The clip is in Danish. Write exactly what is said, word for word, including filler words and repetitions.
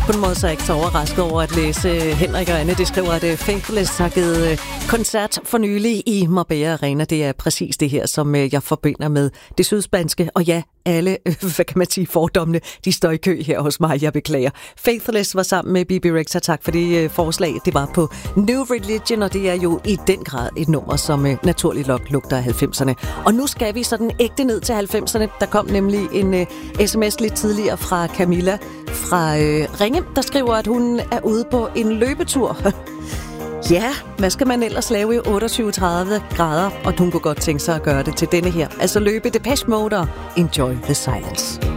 På en måde så er jeg ikke så overrasket over at læse Henrik og Anne. De skriver, at Faithless har givet koncert for nylig i Marbella Arena. Det er præcis det her, som jeg forbinder med det sydspanske. Og ja, alle, hvad kan man sige, fordommene, de står i kø her hos mig. Jeg beklager. Faithless var sammen med B B Rexha. Tak for det forslag. Det var på New Religion, og det er jo i den grad et nummer, som naturligt nok lugter af halvfemserne. Og nu skal vi sådan ægte ned til halvfemserne. Der kom nemlig en uh, sms lidt tidligere fra Camilla fra uh, Ringe, der skriver, at hun er ude på en løbetur. Ja, hvad skal man ellers lave i otteogtyve til tredive grader? Og hun kunne godt tænke sig at gøre det til denne her. Altså løbe Depeche Mode og Enjoy the Silence.